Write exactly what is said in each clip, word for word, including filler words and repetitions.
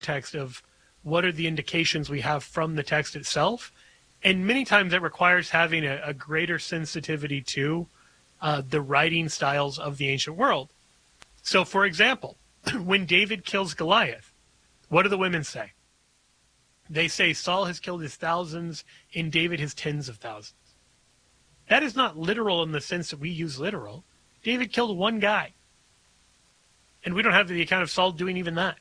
context of what are the indications we have from the text itself. And many times that requires having a, a greater sensitivity to uh, the writing styles of the ancient world. So, for example, when David kills Goliath, what do the women say? They say Saul has killed his thousands and David his tens of thousands. That is not literal in the sense that we use literal. David killed one guy. And we don't have the account of Saul doing even that.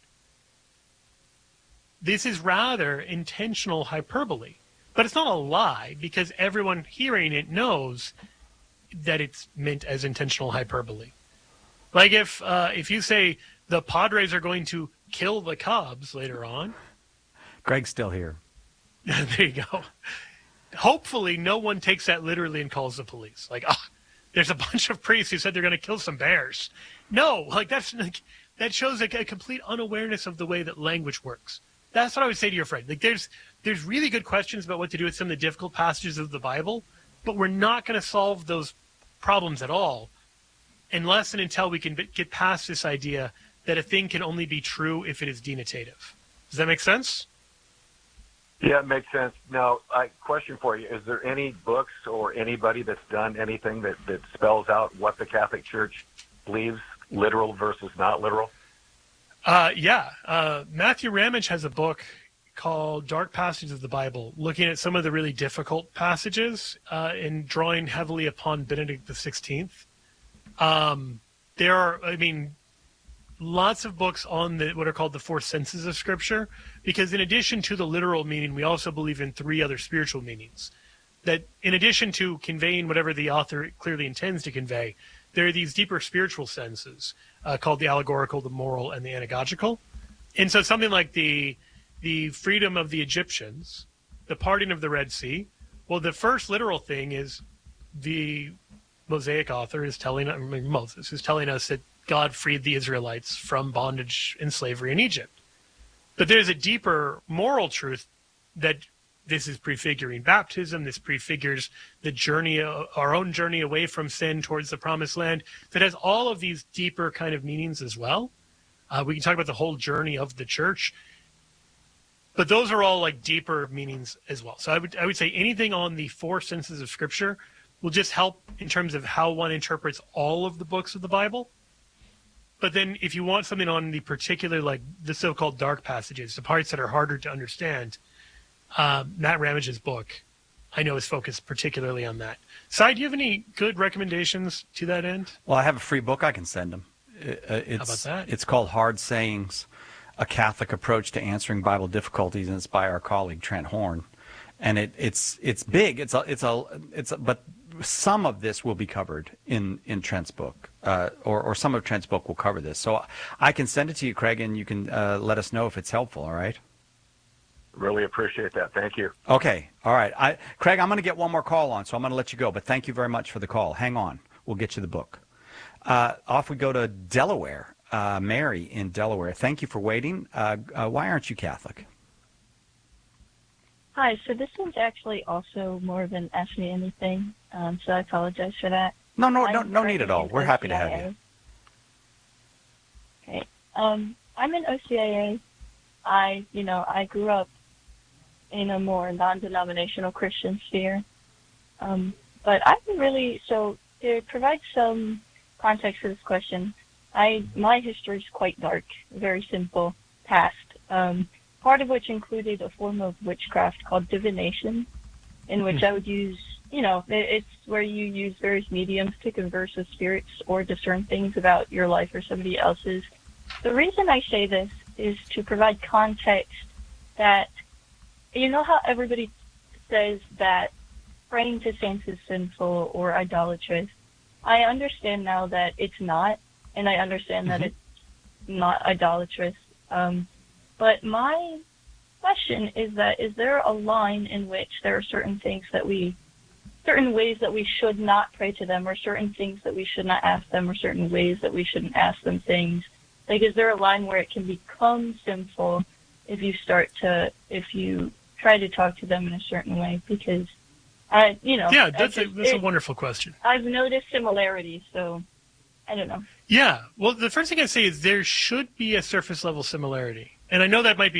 This is rather intentional hyperbole. But it's not a lie, because everyone hearing it knows that it's meant as intentional hyperbole. Like if uh, if you say the Padres are going to kill the Cubs later on. Greg's still here. There you go. Hopefully no one takes that literally and calls the police. Like, oh, there's a bunch of priests who said they're going to kill some bears. No, like that's like, that shows like a complete unawareness of the way that language works. That's what I would say to your friend. Like, there's there's really good questions about what to do with some of the difficult passages of the Bible, but we're not going to solve those problems at all unless and until we can get past this idea that a thing can only be true if it is denotative. Does that make sense? Yeah, it makes sense. Now, I question for you: is there any books or anybody that's done anything that, that spells out what the Catholic Church believes, literal versus not literal? Uh, yeah. Uh, Matthew Ramage has a book called Dark Passages of the Bible, looking at some of the really difficult passages uh, and drawing heavily upon Benedict the sixteenth. Um, there are, I mean, lots of books on the, what are called the four senses of Scripture, because in addition to the literal meaning, we also believe in three other spiritual meanings. That in addition to conveying whatever the author clearly intends to convey, there are these deeper spiritual senses uh, called the allegorical, the moral, and the anagogical. And so something like the the freedom of the Egyptians, the parting of the Red Sea, well, the first literal thing is the Mosaic author is telling, I mean, Moses is telling us that God freed the Israelites from bondage and slavery in Egypt. But there's a deeper moral truth that this is prefiguring baptism. This prefigures the journey, our own journey away from sin towards the promised land, that has all of these deeper kind of meanings as well. Uh, we can talk about the whole journey of the church, but those are all like deeper meanings as well. So I would I would say anything on the four senses of Scripture will just help in terms of how one interprets all of the books of the Bible. But then if you want something on the particular, like the so-called dark passages, the parts that are harder to understand, uh, Matt Ramage's book, I know, is focused particularly on that. Cy, do you have any good recommendations to that end? Well, I have a free book I can send them. It's, How about that? It's called Hard Sayings, A Catholic Approach to Answering Bible Difficulties, and it's by our colleague Trent Horn. And it, it's it's big. It's a it's a it's a, but some of this will be covered in in Trent's book, uh, or or some of Trent's book will cover this. So I can send it to you, Craig, and you can uh, let us know if it's helpful. All right. Really appreciate that. Thank you. Okay. All right. I, Craig, I'm going to get one more call on, so I'm going to let you go. But thank you very much for the call. Hang on. We'll get you the book. Uh, off we go to Delaware. Uh, Mary in Delaware. Thank you for waiting. Uh, uh, why aren't you Catholic? Hi, so this one's actually also more of an Ask Me Anything, um, so I apologize for that. No, no, no, I'm no need at all. We're happy to have you. Okay. Um, I'm in O C I A. I, you know, I grew up in a more non-denominational Christian sphere. Um, but I really, so to provide some context for this question, I my history is quite dark, very simple past. Um, part of which included a form of witchcraft called divination, in which I would use, you know, it's where you use various mediums to converse with spirits or discern things about your life or somebody else's. The reason I say this is to provide context that, you know how everybody says that praying to saints is sinful or idolatrous? I understand now that it's not, and I understand mm-hmm. that it's not idolatrous. Um, But my question is that, is there a line in which there are certain things that we, certain ways that we should not pray to them, or certain things that we should not ask them, or certain ways that we shouldn't ask them things? Like, is there a line where it can become sinful if you start to, if you try to talk to them in a certain way? Because, I, you know. Yeah, that's, just, a, that's it, a wonderful question. I've noticed similarities, so I don't know. Yeah, well, the first thing I say is there should be a surface level similarity. And I know that might be